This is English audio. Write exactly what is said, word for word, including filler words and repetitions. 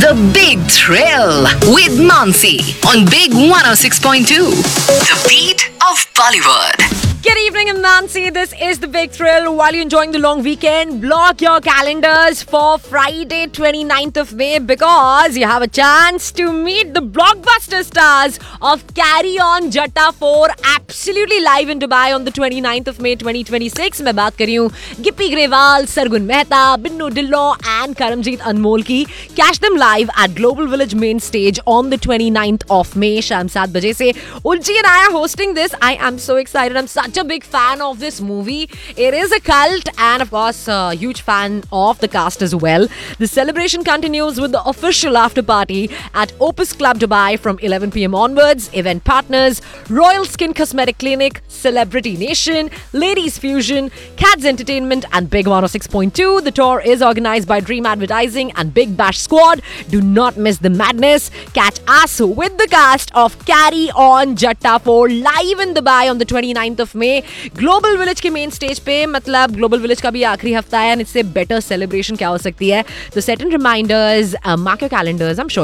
The Big Thrill with Mansi on Big one oh six point two. The beat of Bollywood. Good evening, I'm Nancy. This is The Big Thrill. While you're enjoying the long weekend, block your calendars for Friday twenty-ninth of May because you have a chance to meet the blockbuster stars of Carry On Jatta four absolutely live in Dubai on the twenty-ninth of May twenty twenty-six. मैं बात कर रही हूँ Gippy Grewal, Sargun Mehta, Binnu Dhillon and Karamjit अनमोल की. Catch them live at Global Village main stage on the twenty-ninth of May शाम सात बजे से. Ulji and I are hosting this. I am so excited. I'm such a big fan of this movie. It is a cult and of course a huge fan of the cast as well. The celebration continues with the official after party at Opus Club Dubai from eleven p.m. onwards. Event partners Royal Skin Cosmetic Clinic, Celebrity Nation, Ladies Fusion, Cats Entertainment and Big one oh six point two. The tour is organized by Dream Advertising and Big Bash Squad. Do not miss the madness. Catch us with the cast of Carry On Jatta four live in Dubai on the twenty-ninth of May. Global village के main stage पे. मतलब global village का भी आखिरी हफ्ता है and इससे better celebration क्या हो सकती है. तो set and reminders, mark your calendars. I am sure